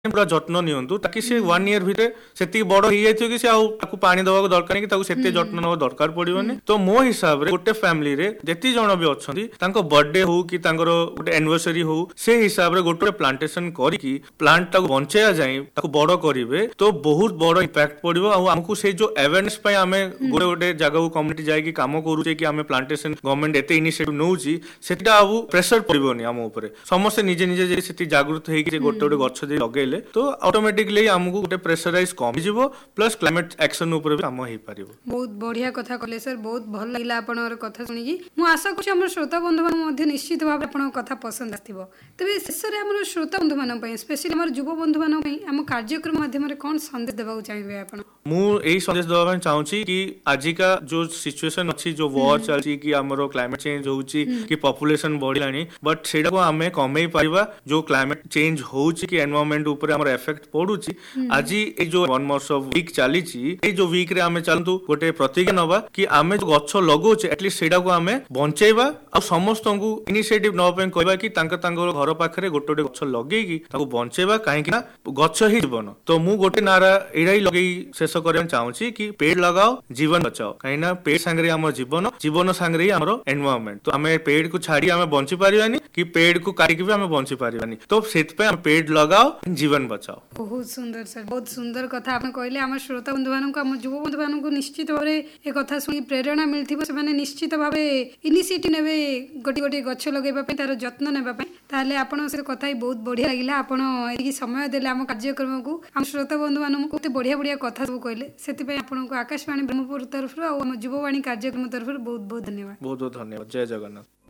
पूरा जत्न नियंतु ताकि से 1 ईयर भितर सेति बड़ हो जाइथियो कि से आउ ताकु पानी दबाक दरकार नहीं कि ताकु सेते जत्न नवा दरकार पड़िबोनी। तो मो हिसाब रे गोटे फैमिली रे जेति जण भी अछंती तांको बर्थडे हो कि तांकर गोटे एनिवर्सरी हो से हिसाब रे गोटे प्लांटेशन करिकि प्लांट ताकु बंचाया जाय ताकु बड़ करिवे तो बहुत बड़ इंपैक्ट पड़िबो। आ हमकु से जो अवेयरनेस पय हमें गोटे गोटे जगह को कम्युनिटी जाय कि काम करूचे कि हमें प्लांटेशन गवर्नमेंट एते इनिशिएटिव नउची सेटा आबु प्रेशर पड़िबोनी हम ऊपर समस्त निजे निजे जे सेति जागरूक हेकि जे गोटे गोटे गछ दे लगेले तो ऑटोमेटिकली हमकु गोटे प्रेशराइज कम जीवो प्लस क्लाइमेट एक्शन ऊपर भी काम हेई पारिबो। बहुत बढ़िया कथा कहले सर, बहुत भल लागला आपनर कथा सुनिकी। मु आशा करू हमर श्रोता बंधु मान मध्ये निश्चित भाबे आपन कथा पसंद आथिबो। तबे शेष रे हमर श्रोता बंधु मान पय स्पेशली हमर युवा बंधु मान पय हम कार्यक्रम माध्यम रे कोन संदेश देबाक चाहिबे आपन? मु एई संदेश देबा चाहूची कि आजिका जो सिचुएशन अछि जो वॉर चलची कि हमरो क्लाइमेट चेंज होउची कि पॉपुलेशन बढ़िलानी बट सेडा को हमें कमेई पारिबा जो क्लाइमेट चेंज होउची कि एनवायरनमेंट ऊपर हमर इफेक्ट पडुची। आज ए जो 1 मंथ ऑफ वीक चलीची ए जो वीक रे हमें चलतु गोटे प्रतिज्ञा नबा कि हमें जो गछ लगोचे एटलीस्ट सेडा को हमें बंचेबा आ समस्त को इनिशिएटिव नबा पे कहबा कि तांकर घर पाखरे गोटे गोटे गछ लगेई कि ताको बंचेबा काहे कि ना गछ ही जीवन। तो मु गोटे नारा एडाई लगेई शेष करे चाहूची कि पेड़ लगाओ जीवन बचाओ काहे ना पेड़ संगे हमर जीवन जीवन संगे हमर एनवायरनमेंट। तो हमें पेड़ को छाड़ी हमें बंची पारिबानी कि पेड़ को काटिक भी हमें बंची पारिबानी। तो सेत पे हम पेड़ लगाओ जीवन बचाओ। बहुत सुंदर सर, बहुत सुंदर कथा आपने कहले। आम श्रोता बंधु मान आम युवा बंधु मान निश्चित भाव ए कथा शुणी प्रेरणा मिलथिबो से माने निश्चित भाव इनिशिएटिव नेबे गोटे गोटे गछ लगेबा पे तार जत्न नेबा पे। ताले आपण से कथा ही बहुत बढ़िया लागिला। आपण एकी समय देले आम कार्यक्रम को आम श्रोता बंधु मान को बढ़िया बढ़िया कथा सब कहले सेति पे आपण को आकाशवाणी ब्रह्मपुर तरफ और आम युववाणी कार्यक्रम तरफ बहुत बहुत धन्यवाद। बहुत बहुत धन्यवाद। जय जगन्नाथ।